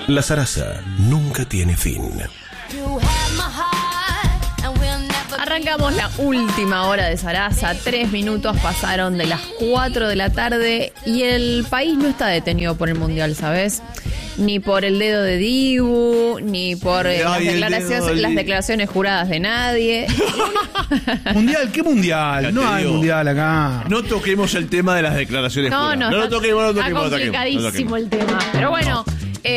La zaraza nunca tiene fin. Arrancamos la última hora de Zaraza. 3 minutos pasaron de las 4 de la tarde y el país no está detenido por el Mundial, ¿sabes? Ni por el dedo de Dibu, ni por las declaraciones juradas de nadie. ¿Mundial? ¿Qué mundial? No hay mundial acá. No toquemos el tema de las declaraciones juradas. No lo toquemos. Está complicadísimo el tema. Pero bueno,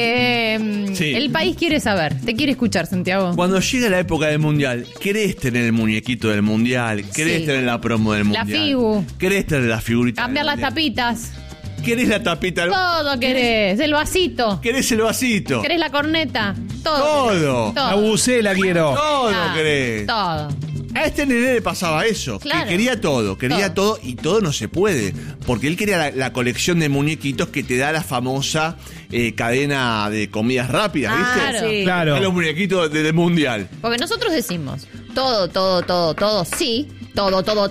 sí. El país quiere saber. Te quiere escuchar, Santiago. Cuando llega la época del mundial, ¿querés tener el muñequito del mundial? ¿Querés tener la promo del mundial? La figu. ¿Querés tener la figurita? Cambiar las tapitas. ¿Querés la tapita? Todo querés. El vasito. ¿Querés el vasito? ¿Querés la corneta? Todo. La bucela quiero. Todo querés. Todo. A este nene le pasaba eso, claro. Que quería todo y todo no se puede, porque él quería la colección de muñequitos que te da la famosa cadena de comidas rápidas, ¿viste? Sí. Claro. Los muñequitos del mundial. Porque nosotros decimos todo, sí. Todo. No,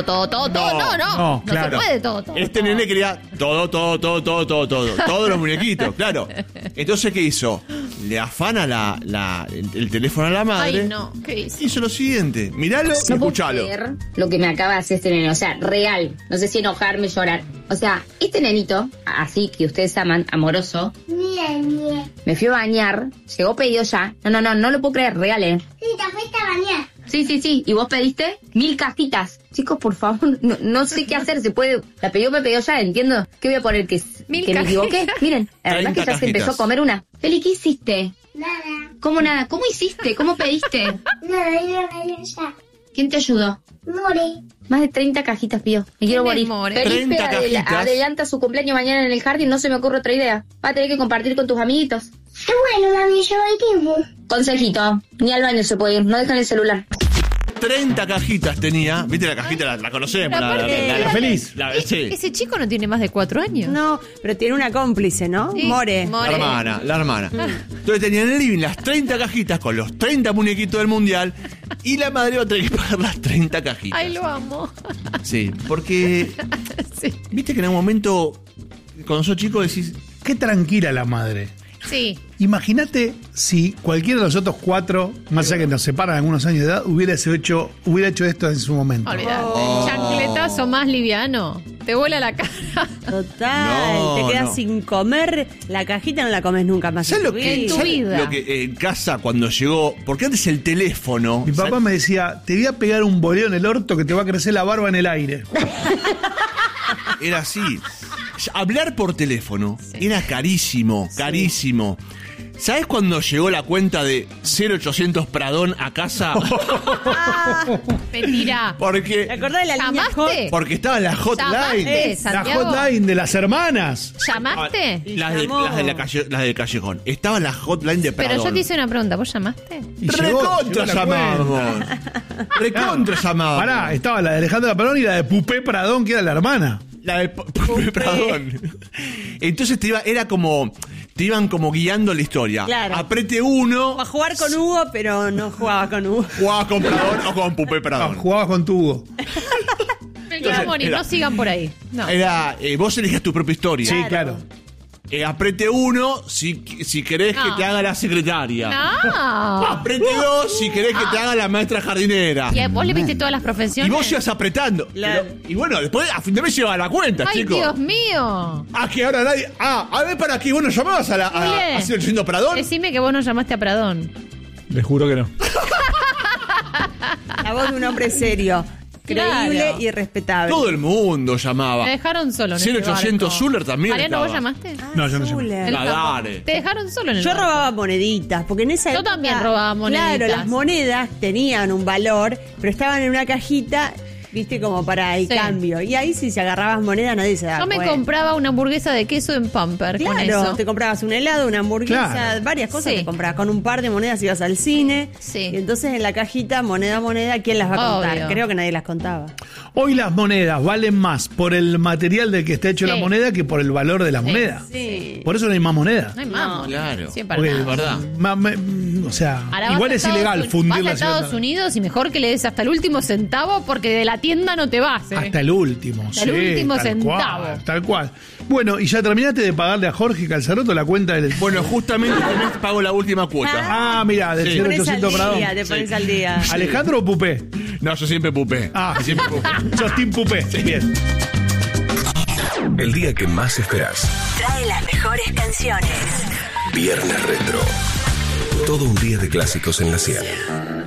claro. se puede todo. Este nene quería todo. Todos los muñequitos, claro. Entonces, ¿qué hizo? Le afana el teléfono a la madre. Ay, no, ¿qué hizo? Hizo lo siguiente, miralo y escuchalo. Lo que me acaba de hacer este nene, o sea, real. No sé si enojarme, llorar. O sea, este nenito, así que ustedes aman, amoroso, me fui a bañar, llegó pedido ya. No lo puedo creer, real, Sí, te fuiste a bañar. Sí. ¿Y vos pediste 1000 cajitas? Chicos, por favor, no sé qué hacer. Se puede. Me pidió ya, entiendo. ¿Qué voy a poner? ¿Que me equivoqué? Miren, la verdad que ya se empezó a comer una. Feli, ¿qué hiciste? Nada. ¿Cómo nada? ¿Cómo hiciste? ¿Cómo pediste? Nada, yo bañé ya. ¿Quién te ayudó? More. Más de 30 cajitas pidió. Me quiero morir. Felipe 30 cajitas. Adelanta su cumpleaños mañana en el jardín. No se me ocurre otra idea. Va a tener que compartir con tus amiguitos. Bueno, mami, yo voy tiempo. Consejito. Ni al baño se puede ir. No dejan el celular. 30 cajitas tenía. ¿Viste la cajita? La conocemos. La feliz. Sí. Ese chico no tiene más de 4 años. No, pero tiene una cómplice, ¿no? Sí, More. La hermana. Entonces tenían en el living las 30 cajitas con los 30 muñequitos del mundial y la madre iba a tener que pagar las 30 cajitas. Ay, lo amo. Sí, porque Sí. viste que en un momento, cuando sos chico, decís, Qué tranquila la madre. Sí. Imagínate si cualquiera de los otros 4, más allá que nos separan algunos años de edad, hubiera hecho esto en su momento. Olvidate. Chancletazo más liviano. Te vuela la cara. Total. No, te quedas no. sin comer. La cajita no la comes nunca más. ¿sabes lo En tu vida. lo que en casa cuando llegó? Porque antes el teléfono. Mi papá me decía, te voy a pegar un boleo en el orto que te va a crecer la barba en el aire. Era así. Hablar por teléfono era carísimo. ¿Sabes cuando llegó la cuenta de 0800 Pradón a casa? Mentira. Porque, ¿Te acordás de la línea ¿Llamaste? hot? porque estaba la hotline. ¿Llamaste, La Santiago? hotline de las hermanas. ¿Llamaste? Las del callejón. Estaba la hotline de Pradón. Pero yo te hice una pregunta. ¿Vos llamaste? Y Recontra la llamamos. Recontra llamamos. Pará, estaba la de Alejandra Pradón y la de Pupé Pradón, que era la hermana. La de Pradón. Entonces te iban como guiando la historia. Claro. Aprete 1. A jugar con Hugo, pero no jugaba con Hugo. Jugabas con Pradón o con Pupé Pradón. Jugabas con tu Hugo. Me quiero morir. era- No sigan por ahí. No. Era, vos elegías tu propia historia. Sí, claro. Aprete 1 si querés que No. te haga la secretaria. No. Aprete 2 si querés que te haga la maestra jardinera. ¿Y vos le viste todas las Y profesiones? vos ibas apretando. Claro. Pero- y bueno, después a fin de mes llevaba la cuenta, ¡Ay, chicos. Dios mío! Ah, que ahora nadie. A ver, para qué. Vos no llamabas a Julián, 0800 Pradón. Decime que vos no llamaste a Pradón. Les juro que no. La voz de un hombre serio. Creíble Claro. y respetable. Todo el mundo llamaba. Me dejaron solo en ese 0800 barco. Zuller también Mariano, ¿vos estaba. llamaste? No, yo no llamé. Zuller. El La campo. Dare. Te dejaron solo en el Yo barco. robaba moneditas, porque en esa Yo época... también robaba moneditas. Claro, las monedas tenían un valor, pero estaban en una cajita, viste, como para el Sí. cambio. Y ahí si agarrabas moneda nadie se daba Yo me cuenta. compraba una hamburguesa de queso en Pamper con Claro, eso. te comprabas un helado, una hamburguesa, Claro. varias cosas Sí. te comprabas. Con un par de monedas ibas al cine. Sí. Y entonces en la cajita, moneda a moneda, ¿quién las va a contar? Obvio. Creo que nadie las contaba. Hoy las monedas valen más por el material del que está hecho Sí. la moneda que por el valor de la moneda. Sí. Por eso no hay más moneda. No hay más. No, claro. Siempre Porque, Es verdad. o sea, Ahora vas igual a es Estados ilegal Unidos- fundir vas a la Estados ciudad. Unidos y mejor que le des hasta el último centavo porque de la tienda no te vas. Hasta el último. Hasta el último tal centavo. Cual, tal cual. Bueno, ¿y ya terminaste de pagarle a Jorge Calzaroto la cuenta del... Bueno, justamente este mes pago la última cuota. Ah, mira, del Sí. 0800 para día, te pones al día. ¿Alejandro o Pupé? No, yo siempre pupé. Ah, siempre pupé. sos Team Pupé. Bien. El día que más esperás. Trae las mejores canciones. Viernes Retro. Todo un día de clásicos en la 100.